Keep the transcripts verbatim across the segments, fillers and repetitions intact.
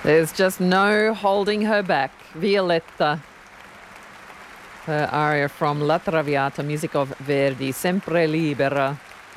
There's just no holding her back. Violetta, her aria from La Traviata, music of Verdi, Sempre Libera.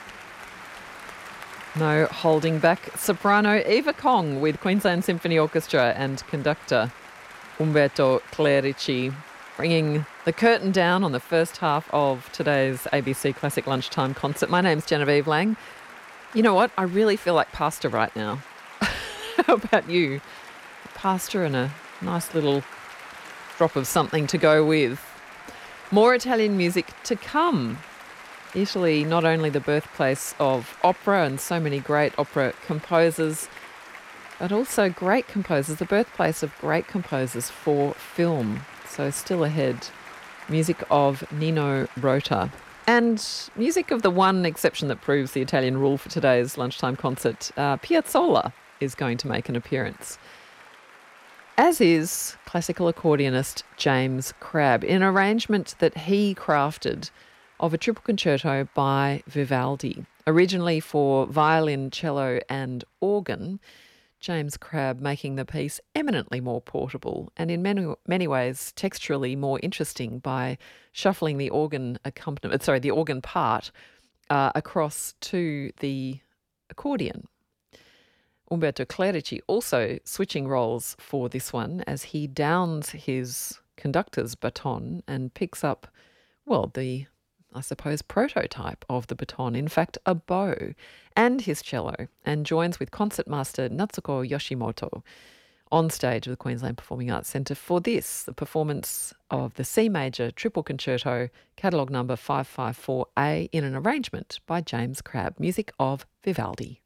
No holding back. Soprano Eva Kong with Queensland Symphony Orchestra and conductor Umberto Clerici, bringing the curtain down on the first half of today's A B C Classic Lunchtime concert. My name's Genevieve Lang. You know what? I really feel like pasta right now. How about you? Pasta and a nice little drop of something to go with. More Italian music to come. Italy, not only the birthplace of opera and so many great opera composers, but also great composers, the birthplace of great composers for film. So still ahead, music of Nino Rota. And music of the one exception that proves the Italian rule for today's lunchtime concert, uh, Piazzolla is going to make an appearance. As is classical accordionist James Crabb, in an arrangement that he crafted of a triple concerto by Vivaldi, originally for violin, cello and organ. James Crabb making the piece eminently more portable and in many many ways texturally more interesting by shuffling the organ accompaniment, sorry, the organ part uh, across to the accordion. Umberto Clerici also switching roles for this one as he downs his conductor's baton and picks up, well, the, I suppose, prototype of the baton, in fact, a bow, and his cello, and joins with concertmaster Natsuko Yoshimoto on stage of the Queensland Performing Arts Centre for this, the performance of the C major triple concerto, catalogue number five five four A, in an arrangement by James Crabb, music of Vivaldi.